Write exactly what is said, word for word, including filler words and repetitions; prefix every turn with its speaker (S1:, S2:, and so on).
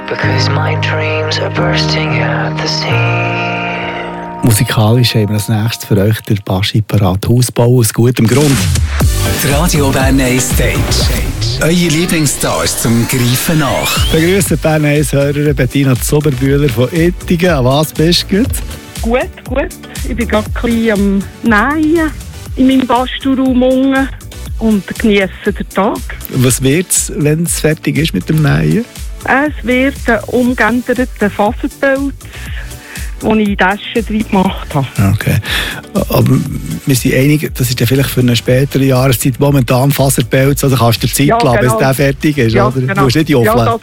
S1: because my dreams are bursting at the seams.
S2: Musikalisch haben wir als nächstes für euch der Baschi parat. Hausbau aus gutem Grund.
S3: Die Radio Bern eins Stage. Eure Lieblingsstars zum Greifen nach.
S2: Begrüßen die Bern eins-Hörerin Bettina Zuberbühler von Ittigen. An was bist du gut?
S4: Gut, gut. Ich bin gerade ein bisschen am Nähen in meinem Bastelraum unten und genieße den Tag.
S2: Was wird es, wenn es fertig ist mit dem Nähen?
S4: Es wird ein umgeänderter Faserpelz, den ich in die Tasche drin gemacht habe.
S2: Okay. Aber wir sind einig, das ist ja vielleicht für eine spätere Jahreszeit momentan Faserpelz, oder kannst du dir Zeit
S4: Ja,
S2: lassen,
S4: genau.
S2: bis der fertig ist,
S4: Ja,
S2: oder?
S4: genau.
S2: Du musst nicht die
S4: Ja,
S2: auflegen.
S4: das